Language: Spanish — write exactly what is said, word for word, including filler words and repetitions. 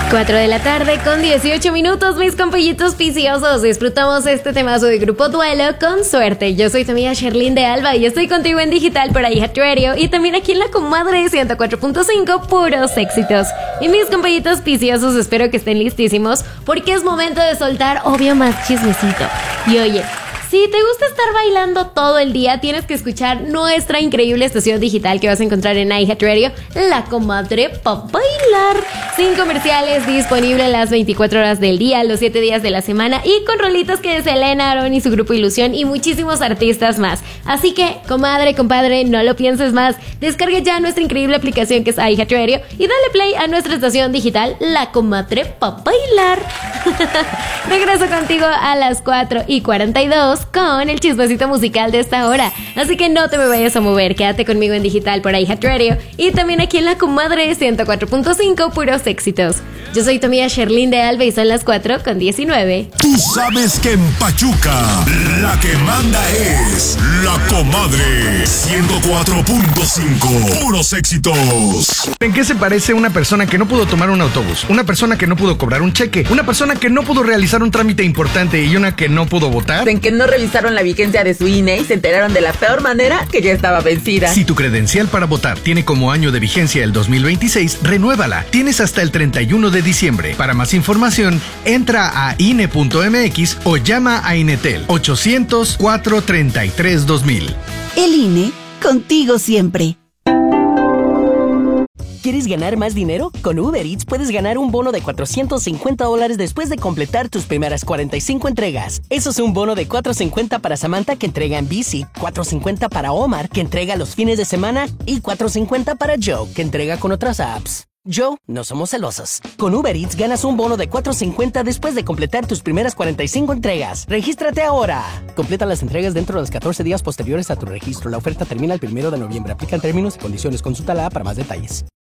cuatro de la tarde con dieciocho minutos, mis compollitos viciosos. Disfrutamos este temazo de Grupo Duelo con Suerte. Yo soy tu amiga Sherlyn de Alba y estoy contigo en digital por iHeartRadio y también aquí en la comadre ciento cuatro punto cinco, puros éxitos. Y mis compollitos viciosos, espero que estén listísimos porque es momento de soltar obvio más chismecito. Y oye, si te gusta estar bailando todo el día, tienes que escuchar nuestra increíble estación digital que vas a encontrar en iHeartRadio, La Comadre pa' Bailar. Sin comerciales, disponible las veinticuatro horas del día, los siete días de la semana y con rolitas que es Selena, Aaron y su grupo Ilusión y muchísimos artistas más. Así que, comadre, compadre, no lo pienses más. Descarga ya nuestra increíble aplicación que es iHeartRadio y dale play a nuestra estación digital, La Comadre pa' Bailar. Regreso contigo a las cuatro y cuarenta y dos con el chismecito musical de esta hora. Así que no te me vayas a mover, quédate conmigo en digital por iHeartRadio y también aquí en la comadre ciento cuatro punto cinco, puros éxitos. Yo soy tu amiga Sherlyn de Alba y son las cuatro con diecinueve. Tú sabes que en Pachuca la que manda es la comadre ciento cuatro punto cinco, puros éxitos. ¿En qué se parece una persona que no pudo tomar un autobús? Una persona que no pudo cobrar un cheque, una persona que no pudo realizar un trámite importante y una que no pudo votar. En que no revisaron la vigencia de su I N E y se enteraron de la peor manera que ya estaba vencida. Si tu credencial para votar tiene como año de vigencia el dos mil veintiséis, renuévala. Tienes hasta el treinta y uno de diciembre. Para más información, entra a I N E punto M X o llama a Inetel ochocientos, cuatrocientos treinta y tres, dos mil. El I N E, contigo siempre. ¿Quieres ganar más dinero? Con Uber Eats puedes ganar un bono de cuatrocientos cincuenta dólares después de completar tus primeras cuarenta y cinco entregas. Eso es un bono de cuatrocientos cincuenta para Samantha, que entrega en bici, cuatrocientos cincuenta para Omar, que entrega los fines de semana, y cuatrocientos cincuenta para Joe, que entrega con otras apps. Joe, no somos celosos. Con Uber Eats ganas un bono de cuatrocientos cincuenta después de completar tus primeras cuarenta y cinco entregas. ¡Regístrate ahora! Completa las entregas dentro de los catorce días posteriores a tu registro. La oferta termina el primero de noviembre. Aplican términos y condiciones. Consulta la app para más detalles.